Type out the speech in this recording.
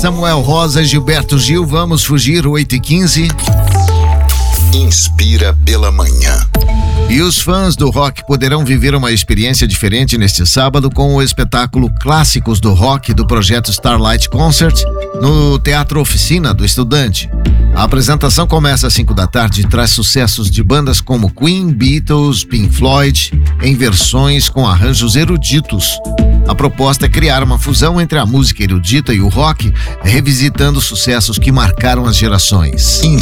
Samuel Rosa e Gilberto Gil, Vamos Fugir, 8h15. Inspira pela manhã. E os fãs do rock poderão viver uma experiência diferente neste sábado com o espetáculo Clássicos do Rock do projeto Starlight Concert no Teatro Oficina do Estudante. A apresentação começa às 5 da tarde e traz sucessos de bandas como Queen, Beatles, Pink Floyd, em versões com arranjos eruditos. A proposta é criar uma fusão entre a música erudita e o rock, revisitando sucessos que marcaram as gerações.